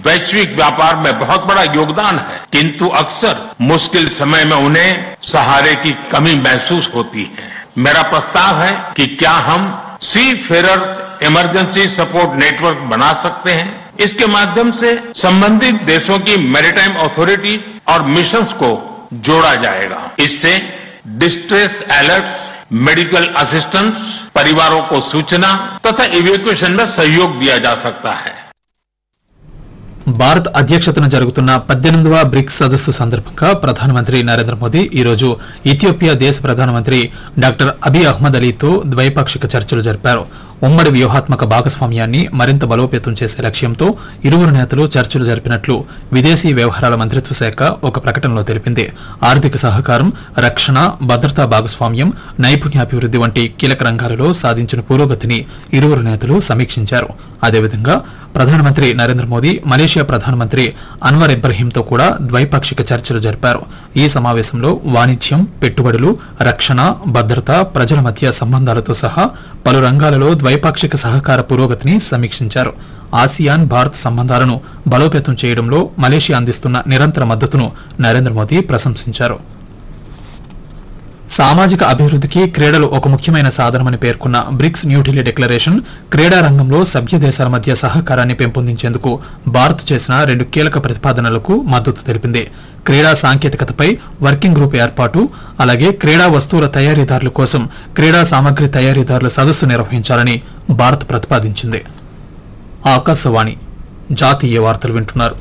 वैश्विक व्यापार में बहुत बड़ा योगदान है, किंतु अक्सर मुश्किल समय में उन्हें सहारे की कमी महसूस होती है। मेरा प्रस्ताव है कि क्या हम सी फेरर्स इमरजेंसी सपोर्ट नेटवर्क बना सकते हैं। इसके माध्यम से संबंधित देशों की मैरीटाइम अथॉरिटी और मिशंस को जोड़ा जाएगा। इससे डिस्ट्रेस अलर्ट्स, मेडिकल असिस्टेंस, परिवारों को सूचना तथा इवैक्यूएशन में सहयोग दिया जा सकता है। భారత్ అధ్యక్షతన జరుగుతున్న 18వ బ్రిక్స్ సదస్సు సందర్భంగా ప్రధానమంత్రి నరేంద్ర మోదీ ఈరోజు ఇథియోపియా దేశ ప్రధానమంత్రి డాక్టర్ అబీ అహ్మద్ అలీతో ద్వైపాక్షిక చర్చలు జరిపారు. ఉమ్మడి వ్యూహాత్మక భాగస్వామ్యాన్ని మరింత బలోపేతం చేసే లక్ష్యంతో ఇరువురు నేతలు చర్చలు జరిపినట్లు విదేశీ వ్యవహారాల మంత్రిత్వ శాఖ ఒక ప్రకటనలో తెలిపింది. ఆర్థిక సహకారం, రక్షణ, భద్రతా భాగస్వామ్యం, నైపుణ్యాభివృద్ది వంటి కీలక రంగాలలో సాధించిన పురోగతిని ఇరువురు నేతలు సమీక్షించారు. అదేవిధంగా ప్రధానమంత్రి నరేంద్ర మోదీ మలేషియా ప్రధానమంత్రి అన్వర్ ఇబ్రహీంతో కూడా ద్వైపాక్షిక చర్చలు జరిపారు. ఈ సమావేశంలో వాణిజ్యం, పెట్టుబడులు, రక్షణ, భద్రత, ప్రజల మధ్య సంబంధాలతో సహా పలు రంగాలలో ద్వైపాక్షిక సహకార పురోగతిని సమీక్షించారు. ఆసియాన్ భారత్ సంబంధాలను బలోపేతం చేయడంలో మలేషియా అందిస్తున్న నిరంతర మద్దతును నరేంద్ర మోదీ ప్రశంసించారు. సామాజిక అభివృద్ధికి క్రీడలు ఒక ముఖ్యమైన సాధనమని పేర్కొన్న బ్రిక్స్ న్యూఢిల్లీ డిక్లరేషన్ క్రీడా రంగంలో సభ్య దేశాల మధ్య సహకారాన్ని పెంపొందించేందుకు భారత్ చేసిన 2 కీలక ప్రతిపాదనలకు మద్దతు తెలిపింది. క్రీడా సాంకేతికతపై వర్కింగ్ గ్రూప్ ఏర్పాటు, అలాగే క్రీడా వస్తువుల తయారీదారుల కోసం క్రీడా సామగ్రి తయారీదారుల సదస్సు నిర్వహించాలని భారత్ ప్రతిపాదించింది. ఆకాశవాణి జాతీయ వార్తలు వింటున్నారు.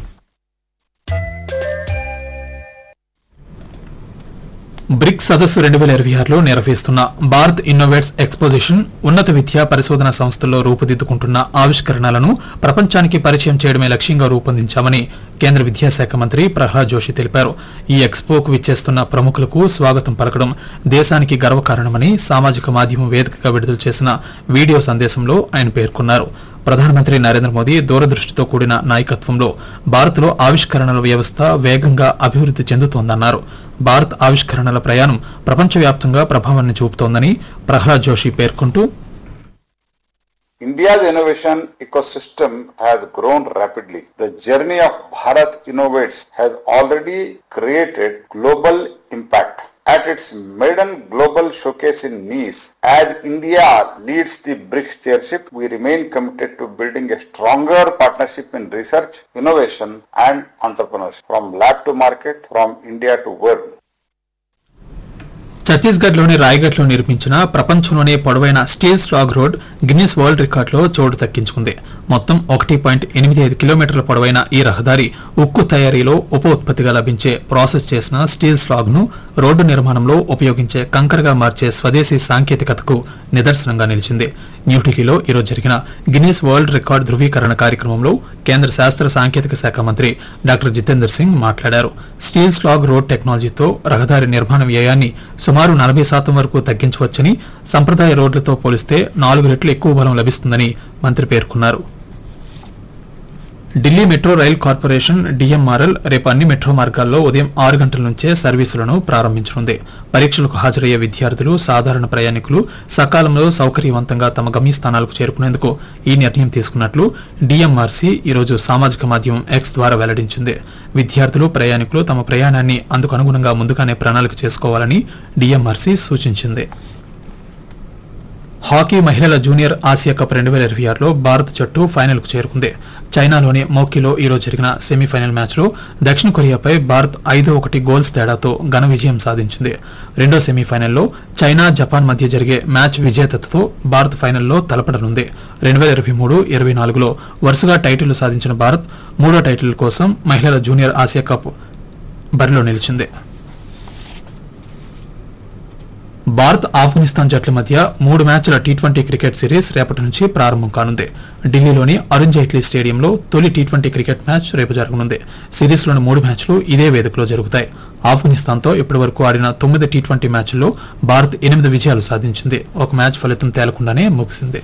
బ్రిక్స్ సదస్సు 2026లో నిర్వహిస్తున్న భారత్ ఇన్నోవేట్స్ ఎక్స్పోజిషన్ ఉన్నత విద్యా పరిశోధన సంస్థల్లో రూపుదిద్దుకుంటున్న ఆవిష్కరణలను ప్రపంచానికి పరిచయం చేయడమే లక్ష్యంగా రూపొందించామని కేంద్ర విద్యాశాఖ మంత్రి ప్రహ్లాద్ జోషి తెలిపారు. ఈ ఎక్స్పోకు విచ్చేస్తున్న ప్రముఖులకు స్వాగతం పలకడం దేశానికి గర్వకారణమని సామాజిక మాధ్యమం వేదికగా విడుదల చేసిన వీడియో సందేశంలో ఆయన పేర్కొన్నారు. ప్రధానమంత్రి నరేంద్ర మోదీ దూరదృష్టితో కూడిన నాయకత్వంలో భారత్లో ఆవిష్కరణల వ్యవస్థ వేగంగా అభివృద్ది చెందుతోందన్నారు. భారత్ ఆవిష్కరణల ప్రయాణం ప్రపంచవ్యాప్తంగా ప్రభావాన్ని చూపుతోందని ప్రహ్లాద్ జోషి పేర్కొంటూ, India's innovation ecosystem has grown rapidly. The journey of Bharat Innovates has already created global impact. At its maiden global showcase in Nice, as India leads the BRICS chairship, we remain committed to building a stronger partnership in research, innovation and entrepreneurship, from lab to market, from India to world. ఛత్తీస్గఢ్లోని రాయ్గఢ్లో నిర్మించిన ప్రపంచంలోనే పొడవైన steel slag road Guinness world రికార్డులో చోటు దక్కించుకుంది. మొత్తం 1.85 కిలోమీటర్ల పొడవైన ఈ రహదారి ఉక్కు తయారీలో ఉప ఉత్పత్తిగా లభించే ప్రాసెస్ చేసిన స్టీల్ స్లాగ్ ను రోడ్డు నిర్మాణంలో ఉపయోగించే కంకరగా మార్చే స్వదేశీ సాంకేతికతకు నిదర్శనంగా నిలిచింది. న్యూఢిల్లీలో ఈరోజు జరిగిన గిన్నిస్ వరల్డ్ రికార్డు ధృవీకరణ కార్యక్రమంలో కేంద్ర శాస్త్ర సాంకేతిక శాఖ మంత్రి డాక్టర్ జితేందర్ సింగ్ మాట్లాడారు. స్టీల్ స్లాగ్ రోడ్ టెక్నాలజీతో రహదారి నిర్మాణ వ్యయాన్ని సుమారు 40% వరకు తగ్గించవచ్చని, సంప్రదాయ రోడ్లతో పోలిస్తే 4 రెట్లు ఎక్కువ బలం లభిస్తుందని మంత్రి పేర్కొన్నారు. Delhi metro rail corporation DMRL రేపు అన్ని మెట్రో మార్గాల్లో ఉదయం 6 గంటల నుంచే సర్వీసులను ప్రారంభించనుంది. పరీక్షలకు హాజరయ్యే విద్యార్థులు, సాధారణ ప్రయాణికులు సకాలంలో సౌకర్యవంతంగా తమ గమ్యస్థానాలకు చేరుకునేందుకు ఈ నిర్ణయం తీసుకున్నట్లు డిఎంఆర్సీ ఈరోజు సామాజిక మాధ్యమం ఎక్స్ ద్వారా వెల్లడించింది. విద్యార్థులు, ప్రయాణికులు తమ ప్రయాణాన్ని అందుకు అనుగుణంగా ముందుగానే ప్రణాళిక చేసుకోవాలని డిఎంఆర్సీ సూచించింది. హాకీ మహిళల జూనియర్ ఆసియా కప్ 2026లో భారత జట్టు ఫైనల్కు చేరుకుంది. చైనాలోని మోకీలో ఈరోజు జరిగిన సెమీఫైనల్ మ్యాచ్లో దక్షిణ కొరియాపై భారత్ 5-1 గోల్స్ తేడాతో ఘన విజయం సాధించింది. రెండో సెమీఫైనల్లో చైనా, జపాన్ మధ్య జరిగే మ్యాచ్ విజేతతో భారత్ ఫైనల్లో తలపడనుంది. 2023-24లో వరుసగా టైటిళ్లు సాధించిన భారత్ మూడో టైటిల్ కోసం మహిళల జూనియర్ ఆసియా కప్ బరిలో నిలిచింది. భారత్, ఆఫ్ఘనిస్తాన్ జట్ల మధ్య 3 మ్యాచ్ల టీ20 క్రికెట్ సిరీస్ రేపటి నుంచి ప్రారంభం కానుంది. ఢిల్లీలోని అరుణ్ జైట్లీ స్టేడియంలో తొలి టీ20 క్రికెట్ మ్యాచ్ రేపు జరగనుంది. సిరీస్లోని 3 మ్యాచ్లు ఇదే వేదికలో జరుగుతాయి. ఆఫ్ఘనిస్తాన్తో ఇప్పటి వరకు ఆడిన 9 టీ20 మ్యాచ్ల్లో భారత్ 8 విజయాలు సాధించింది. ఒక మ్యాచ్ ఫలితం తేలకుండానే ముగిసింది.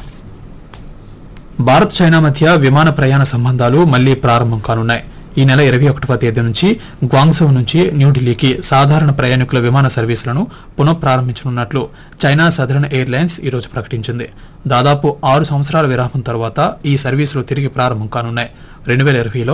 భారత్, చైనా మధ్య విమాన ప్రయాణ సంబంధాలు మళ్లీ ప్రారంభం కానున్నాయి. ఈ నెల 21వ తేదీ నుంచి గ్వాంగ్జౌ నుంచి న్యూఢిల్లీకి సాధారణ ప్రయాణికుల విమాన సర్వీసులను పునఃప్రారంభించనున్నట్లు చైనా సదరన్ ఎయిర్లైన్స్ ఈరోజు ప్రకటించింది. దాదాపు 6 సంవత్సరాల విరామం తర్వాత ఈ సర్వీసులు తిరిగి ప్రారంభం కానున్నాయి. 2020లో